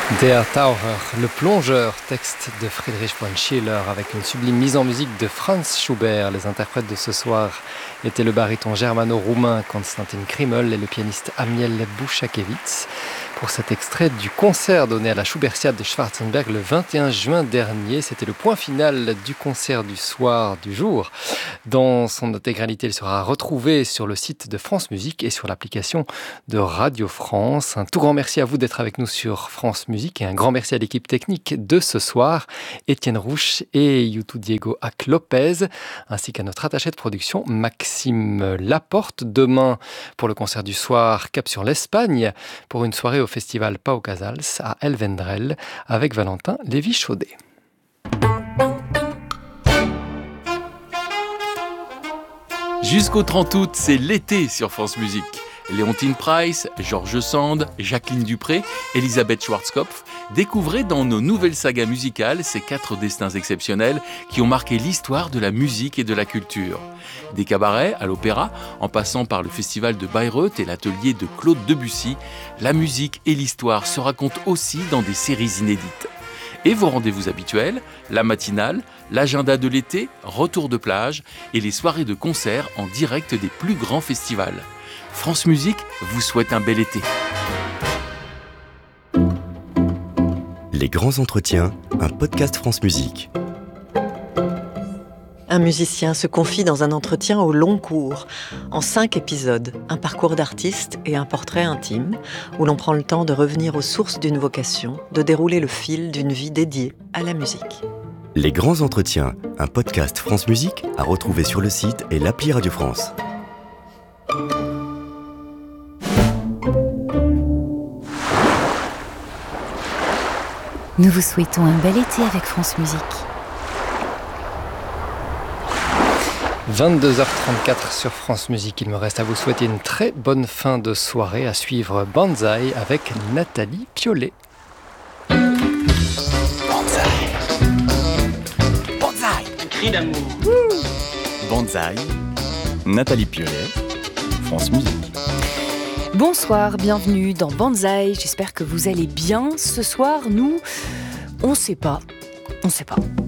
Der Taucher, le plongeur, texte de Friedrich von Schiller avec une sublime mise en musique de Franz Schubert. Les interprètes de ce soir étaient le baryton germano-roumain Konstantin Krimmel et le pianiste Amiel Bouchakevitz. Pour cet extrait du concert donné à la Schubertiade de Schwarzenberg le 21 juin dernier. C'était le point final du concert du soir du jour. Dans son intégralité, il sera retrouvé sur le site de France Musique et sur l'application de Radio France. Un tout grand merci à vous d'être avec nous sur France Musique et un grand merci à l'équipe technique de ce soir, Étienne Rouche et Youtou Diego Ac Lopez, ainsi qu'à notre attaché de production Maxime Laporte. Demain, pour le concert du soir, cap sur l'Espagne, pour une soirée au festival Pau Casals à El Vendrell avec Valentin Lévy-Chaudet. Jusqu'au 30 août, c'est l'été sur France Musique. Léontine Price, Georges Sand, Jacqueline Dupré, Elisabeth Schwarzkopf, découvrez dans nos nouvelles sagas musicales ces 4 destins exceptionnels qui ont marqué l'histoire de la musique et de la culture. Des cabarets à l'opéra, en passant par le festival de Bayreuth et l'atelier de Claude Debussy, la musique et l'histoire se racontent aussi dans des séries inédites. Et vos rendez-vous habituels, la matinale, l'agenda de l'été, retour de plage et les soirées de concert en direct des plus grands festivals. France Musique vous souhaite un bel été. Les grands entretiens, un podcast France Musique. Un musicien se confie dans un entretien au long cours, en 5 épisodes, un parcours d'artiste et un portrait intime, où l'on prend le temps de revenir aux sources d'une vocation, de dérouler le fil d'une vie dédiée à la musique. Les grands entretiens, un podcast France Musique à retrouver sur le site et l'appli Radio France. Nous vous souhaitons un bel été avec France Musique. 22h34 sur France Musique. Il me reste à vous souhaiter une très bonne fin de soirée. À suivre Banzai avec Nathalie Piollet. Banzai. Banzai. Un cri d'amour. Banzai. Nathalie Piollet. France Musique. Bonsoir, bienvenue dans Banzai. J'espère que vous allez bien. Ce soir, nous, on sait pas.